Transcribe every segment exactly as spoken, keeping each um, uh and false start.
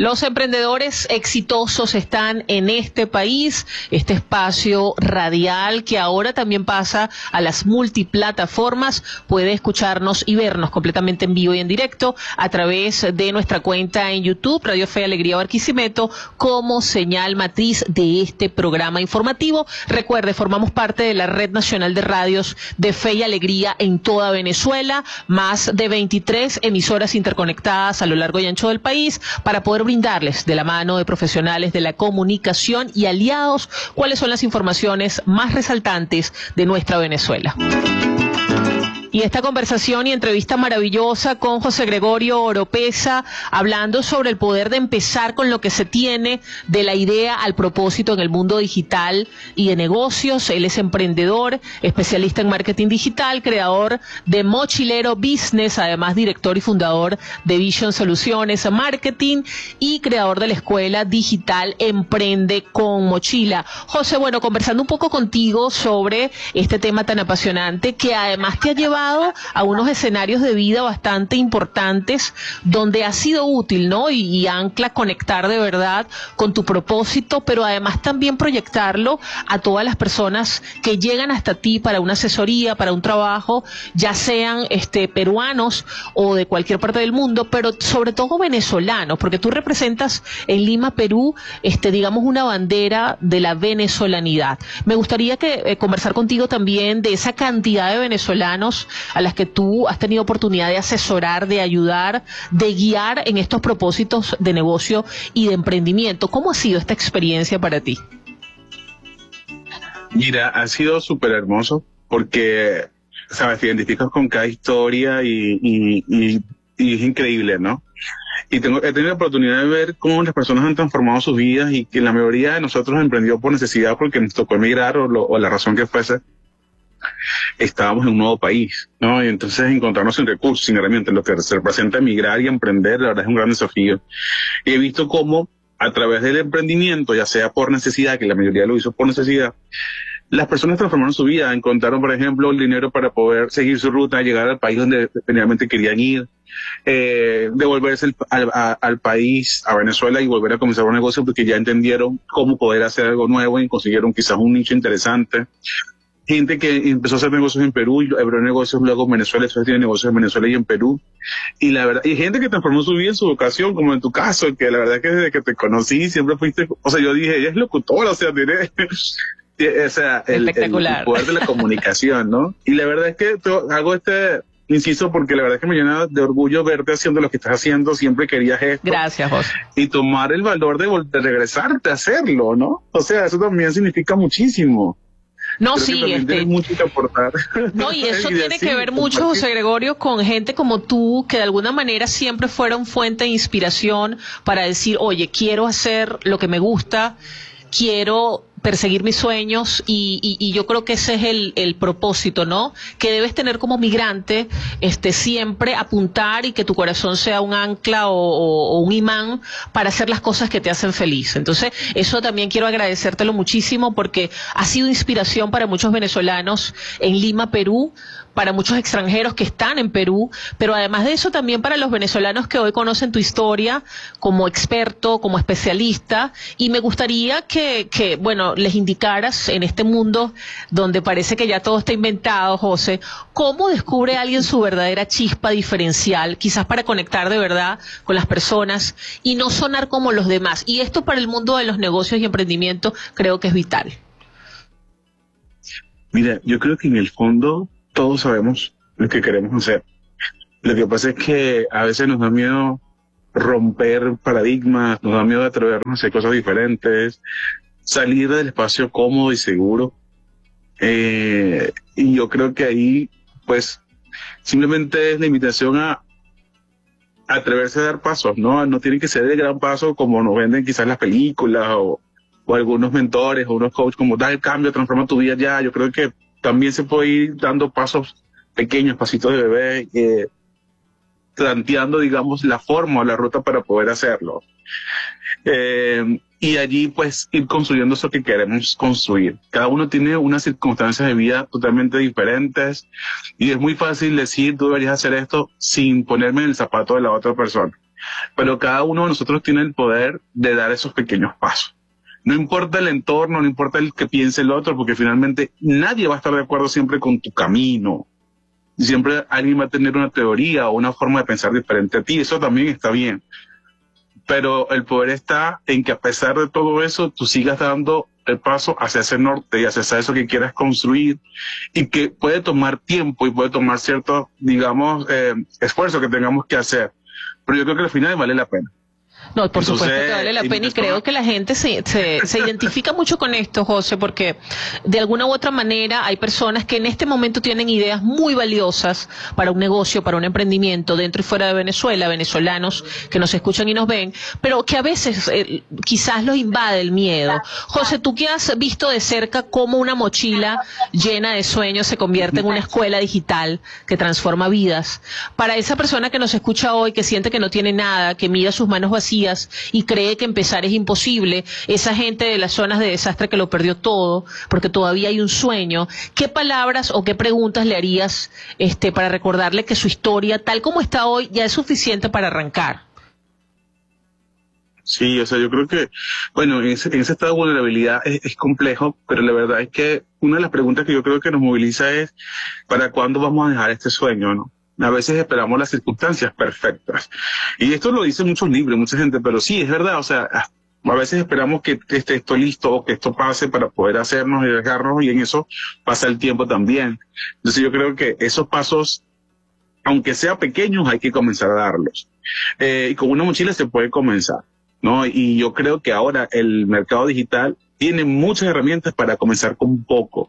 Los emprendedores exitosos están en este país, este espacio radial que ahora también pasa a las multiplataformas. Puede escucharnos y vernos completamente en vivo y en directo a través de nuestra cuenta en YouTube, Radio Fe y Alegría Barquisimeto, como señal matriz de este programa informativo. Recuerde, formamos parte de la Red Nacional de Radios de Fe y Alegría en toda Venezuela, más de veintitrés emisoras interconectadas a lo largo y ancho del país para poder brindarles de la mano de profesionales de la comunicación y aliados cuáles son las informaciones más resaltantes de nuestra Venezuela. Y esta conversación y entrevista maravillosa con José Gregorio Oropeza, hablando sobre el poder de empezar con lo que se tiene, de la idea al propósito en el mundo digital y de negocios. Él es emprendedor, especialista en marketing digital, creador de Mochilero Business, además director y fundador de Vision Soluciones Marketing y creador de la escuela digital Emprende con Mochila. José, bueno, conversando un poco contigo sobre este tema tan apasionante que además te ha llevado a unos escenarios de vida bastante importantes donde ha sido útil, ¿no? Y, y ancla conectar de verdad con tu propósito, pero además también proyectarlo a todas las personas que llegan hasta ti para una asesoría, para un trabajo, ya sean este, peruanos o de cualquier parte del mundo, pero sobre todo venezolanos, porque tú representas en Lima, Perú, este, digamos, una bandera de la venezolanidad. Me gustaría que eh, conversar contigo también de esa cantidad de venezolanos a las que tú has tenido oportunidad de asesorar, de ayudar, de guiar en estos propósitos de negocio y de emprendimiento. ¿Cómo ha sido esta experiencia para ti? Mira, ha sido súper hermoso porque, sabes, te identificas con cada historia y, y, y, y es increíble, ¿no? Y tengo, he tenido la oportunidad de ver cómo las personas han transformado sus vidas y que la mayoría de nosotros emprendió por necesidad porque nos tocó emigrar o, lo, o la razón que fuese. Estábamos en un nuevo país, ¿no? Y entonces encontrarnos sin recursos, sin herramientas, lo que se representa emigrar y emprender, la verdad es un gran desafío. Y he visto cómo a través del emprendimiento, ya sea por necesidad, que la mayoría lo hizo por necesidad, las personas transformaron su vida, encontraron, por ejemplo, el dinero para poder seguir su ruta, llegar al país donde finalmente querían ir, eh, devolverse el, al, a, al país, a Venezuela, y volver a comenzar un negocio porque ya entendieron cómo poder hacer algo nuevo y consiguieron quizás un nicho interesante. Gente que empezó a hacer negocios en Perú, y abrió negocios luego en Venezuela, entonces tiene negocios en Venezuela y en Perú. Y la verdad, y gente que transformó su vida en su vocación, como en tu caso, que la verdad es que desde que te conocí siempre fuiste, o sea, yo dije, ella es locutora, o sea, tiene, o sea, el, el, el poder de la comunicación, ¿no? Y la verdad es que to, hago este inciso porque la verdad es que me llena de orgullo verte haciendo lo que estás haciendo, siempre querías esto. Gracias, José. Y tomar el valor de, de regresarte a hacerlo, ¿no? O sea, eso también significa muchísimo. No, Creo sí, este, mucho que aportar. No, y eso y tiene así, que ver mucho, José Gregorio, con gente como tú, que de alguna manera siempre fueron fuente de inspiración para decir, oye, quiero hacer lo que me gusta, quiero perseguir mis sueños, y, y, y yo creo que ese es el, el propósito, ¿no? Que debes tener como migrante, este, siempre apuntar y que tu corazón sea un ancla o, o, o un imán para hacer las cosas que te hacen feliz. Entonces, eso también quiero agradecértelo muchísimo porque ha sido inspiración para muchos venezolanos en Lima, Perú, para muchos extranjeros que están en Perú, pero además de eso también para los venezolanos que hoy conocen tu historia como experto, como especialista, y me gustaría que, que, bueno, les indicaras en este mundo donde parece que ya todo está inventado, José, cómo descubre alguien su verdadera chispa diferencial, quizás para conectar de verdad con las personas y no sonar como los demás. Y esto para el mundo de los negocios y emprendimiento creo que es vital. Mira, yo creo que en el fondo todos sabemos lo que queremos hacer. Lo que pasa es que a veces nos da miedo romper paradigmas, nos da miedo atrevernos a hacer cosas diferentes, salir del espacio cómodo y seguro. Eh, y yo creo que ahí, pues, simplemente es la invitación a, a atreverse a dar pasos, ¿no? No tiene que ser el gran paso como nos venden quizás las películas o, o algunos mentores o unos coaches como da el cambio, transforma tu vida ya. Yo creo que también se puede ir dando pasos pequeños, pasitos de bebé, eh, planteando, digamos, la forma o la ruta para poder hacerlo. Eh, y allí, pues, ir construyendo eso que queremos construir. Cada uno tiene unas circunstancias de vida totalmente diferentes y es muy fácil decir, tú deberías hacer esto sin ponerme en el zapato de la otra persona. pero cada uno de nosotros tiene el poder de dar esos pequeños pasos. No importa el entorno, no importa el que piense el otro, porque finalmente nadie va a estar de acuerdo siempre con tu camino. Siempre alguien va a tener una teoría o una forma de pensar diferente a ti, eso también está bien. Pero el poder está en que a pesar de todo eso, tú sigas dando el paso hacia ese norte y hacia eso que quieras construir, y que puede tomar tiempo y puede tomar cierto, digamos, eh, esfuerzo que tengamos que hacer. Pero yo creo que al final vale la pena. No, por Entonces, supuesto que vale la pena, y creo que la gente se, se, se identifica mucho con esto, José, porque de alguna u otra manera hay personas que en este momento tienen ideas muy valiosas para un negocio, para un emprendimiento dentro y fuera de Venezuela, venezolanos que nos escuchan y nos ven, pero que a veces eh, quizás los invade el miedo. José, tú que has visto de cerca cómo una mochila llena de sueños se convierte en una escuela digital que transforma vidas, para esa persona que nos escucha hoy, que siente que no tiene nada, que mira sus manos vacías y cree que empezar es imposible, esa gente de las zonas de desastre que lo perdió todo, porque todavía hay un sueño, ¿qué palabras o qué preguntas le harías este, para recordarle que su historia, tal como está hoy, ya es suficiente para arrancar? Sí, o sea, yo creo que, bueno, en ese, en ese estado de vulnerabilidad es, es complejo, pero la verdad es que una de las preguntas que yo creo que nos moviliza es, ¿para cuándo vamos a dejar este sueño, no? A veces esperamos las circunstancias perfectas. Y esto lo dicen muchos libros, mucha gente, pero sí, es verdad, o sea, a veces esperamos que esté esto listo o que esto pase para poder hacernos y dejarnos, y en eso pasa el tiempo también. Entonces yo creo que esos pasos, aunque sean pequeños, hay que comenzar a darlos. Eh, y con una mochila se puede comenzar, ¿no? Y yo creo que ahora el mercado digital tiene muchas herramientas para comenzar con poco.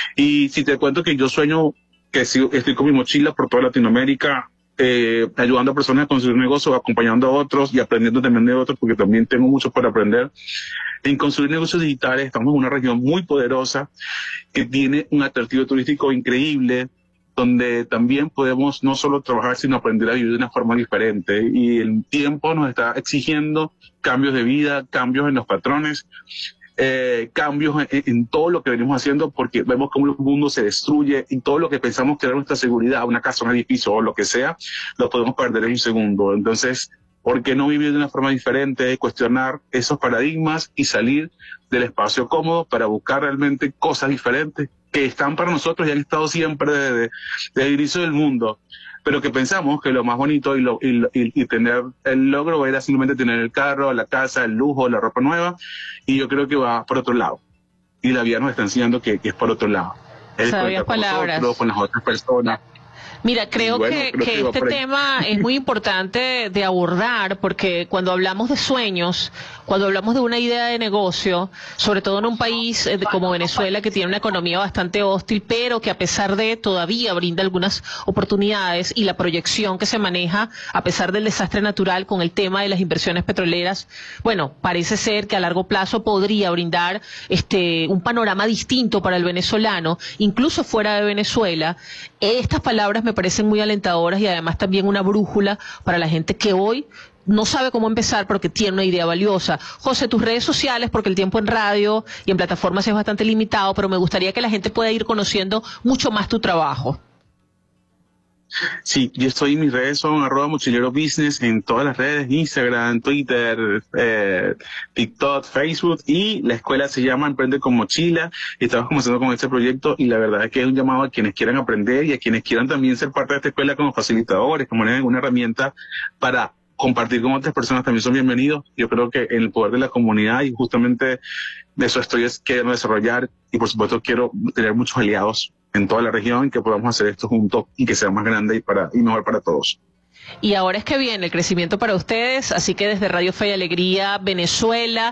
Y si te cuento que yo sueño que si estoy con mi mochila por toda Latinoamérica, eh, ayudando a personas a construir negocios, acompañando a otros y aprendiendo también de otros, porque también tengo mucho para aprender. En construir negocios digitales estamos en una región muy poderosa que tiene un atractivo turístico increíble, donde también podemos no solo trabajar, sino aprender a vivir de una forma diferente. Y el tiempo nos está exigiendo cambios de vida, cambios en los patrones, Eh, cambios en, en todo lo que venimos haciendo, porque vemos cómo el mundo se destruye y todo lo que pensamos que era nuestra seguridad, una casa, un edificio o lo que sea, lo podemos perder en un segundo. Entonces, ¿por qué no vivir de una forma diferente, cuestionar esos paradigmas y salir del espacio cómodo para buscar realmente cosas diferentes que están para nosotros y han estado siempre desde, desde el inicio del mundo? Pero que pensamos que lo más bonito y, lo, y, y, y tener el logro era simplemente tener el carro, la casa, el lujo, la ropa nueva, y yo creo que va por otro lado. Y la vida nos está enseñando que, que es por otro lado. Es Sabias con palabras. Nosotros, con las otras personas. Mira, creo bueno, que, creo que que este tema es muy importante de abordar, porque cuando hablamos de sueños, cuando hablamos de una idea de negocio, sobre todo en un país como Venezuela, que tiene una economía bastante hostil, pero que a pesar de todavía brinda algunas oportunidades, y la proyección que se maneja a pesar del desastre natural con el tema de las inversiones petroleras, bueno, parece ser que a largo plazo podría brindar este un panorama distinto para el venezolano, incluso fuera de Venezuela. Estas palabras me parecen muy alentadoras y además también una brújula para la gente que hoy no sabe cómo empezar, pero que tiene una idea valiosa. José, tus redes sociales, porque el tiempo en radio y en plataformas es bastante limitado, pero me gustaría que la gente pueda ir conociendo mucho más tu trabajo. Sí, yo estoy en mis redes, son arroba mochilero business en todas las redes, Instagram, Twitter, eh, TikTok, Facebook, y la escuela se llama Emprende con Mochila. Estamos comenzando con este proyecto y la verdad es que es un llamado a quienes quieran aprender y a quienes quieran también ser parte de esta escuela como facilitadores, como una herramienta para compartir con otras personas, también son bienvenidos. Yo creo que en el poder de la comunidad, y justamente de eso estoy queriendo desarrollar, y por supuesto quiero tener muchos aliados en toda la región, que podamos hacer esto juntos y que sea más grande y para y mejor para todos. Y ahora es que viene el crecimiento para ustedes, así que desde Radio Fe y Alegría Venezuela